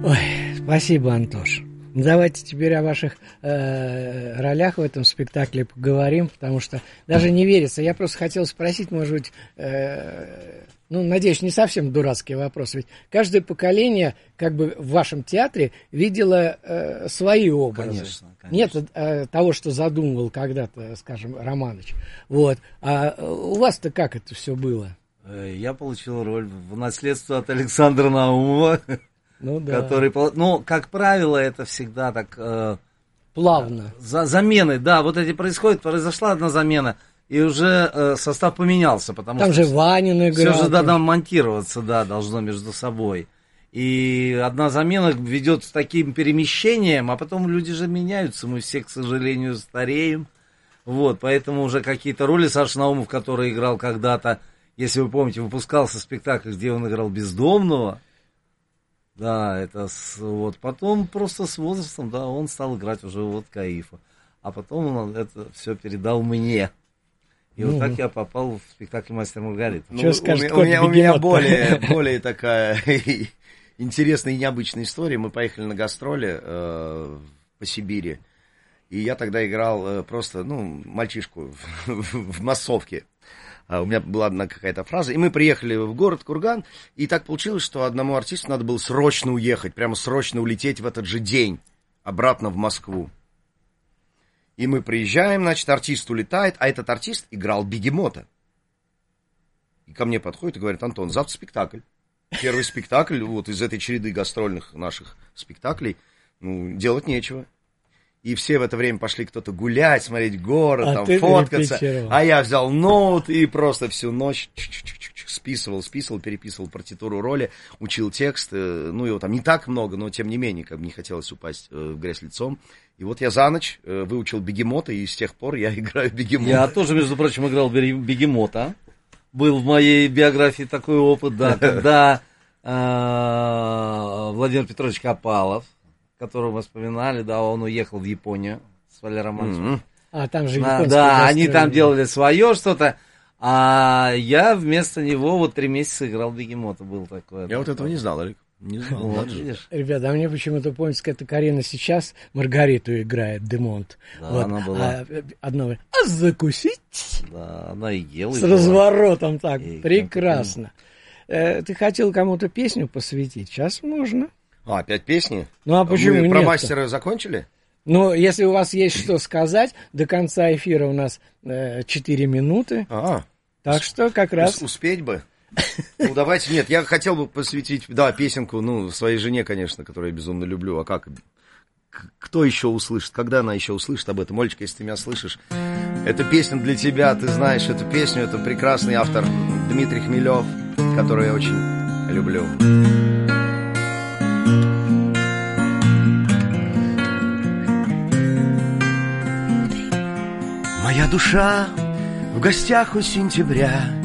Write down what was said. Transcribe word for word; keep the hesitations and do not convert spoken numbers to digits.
Ой, спасибо, Антош. Давайте теперь о ваших э, ролях в этом спектакле поговорим, потому что даже не верится. Я просто хотел спросить, может быть, э, ну, надеюсь, не совсем дурацкий вопрос. Ведь каждое поколение, как бы в вашем театре, видело э, свои образы. Конечно, конечно. Нет э, того, что задумывал когда-то, скажем, Романыч. Вот. А у вас-то как это все было? Я получил роль в наследство от Александра Наумова. Ну, да. Который, ну, как правило, это всегда так... Э, плавно. За, замены, да, вот эти происходят, произошла одна замена, и уже э, состав поменялся, потому Там что... же Ванин играл. Все же да, там монтироваться, да, должно между собой. И одна замена ведет к таким перемещениям, а потом люди же меняются, мы все, к сожалению, стареем. Вот, поэтому уже какие-то роли Саша Наумов, который играл когда-то, если вы помните, выпускался спектакль, где он играл бездомного. Да, это с, вот, потом просто с возрастом, да, он стал играть уже вот Каифа. А потом он это все передал мне. И ну, вот так я попал в спектакль «Мастер Маргарита». Ну, у, скажет, у, меня, у меня более, более такая интересная и необычная история. Мы поехали на гастроли э, по Сибири. И я тогда играл э, просто, ну, мальчишку в, в, в массовке. У меня была одна какая-то фраза, и мы приехали в город Курган, и так получилось, что одному артисту надо было срочно уехать, прямо срочно улететь в этот же день обратно в Москву. И мы приезжаем, значит, артист улетает, а этот артист играл Бегемота. И ко мне подходит и говорит: Антон, завтра спектакль. Первый спектакль, вот из этой череды гастрольных наших спектаклей, ну, делать нечего. И все в это время пошли кто-то гулять, смотреть город, а там фоткаться. А я взял ноут и просто всю ночь списывал, списывал, переписывал партитуру роли, учил текст. Ну, его там не так много, но тем не менее, как бы не хотелось упасть в грязь лицом. И вот я за ночь выучил Бегемота, и с тех пор я играю Бегемота. Я тоже, между прочим, играл Бегемота. Был в моей биографии такой опыт, да, когда Владимир Петрович Копалов, которого мы вспоминали, да, он уехал в Японию с Валерием Романовичем. Mm-hmm. А, там же японские Да, они там делали свое что-то, а я вместо него вот три месяца играл Бегемота, был такое. Я такое. вот этого не знал, Олег. Не знал, вот, видишь. Ребята, а мне почему-то помнится, как эта Карина сейчас Маргариту играет, Демонт. Да, вот. она была. А, одно, а закусить? Да, она и ела. С и разворотом так, и прекрасно. Э, ты хотел кому-то песню посвятить? Сейчас можно. А, опять песни? Ну, а почему Мы про нет-то? мастера закончили? Ну, если у вас есть что сказать, до конца эфира у нас э, четыре минуты. А, так что как раз... Успеть бы. Ну, давайте, нет, я хотел бы посвятить, да, песенку, ну, своей жене, конечно, которую я безумно люблю. А как? Кто еще услышит? Когда она еще услышит об этом? Олечка, если ты меня слышишь, эта песня для тебя, ты знаешь эту песню, это прекрасный автор Дмитрий Хмелев, которого я очень люблю. Моя душа в гостях у сентября,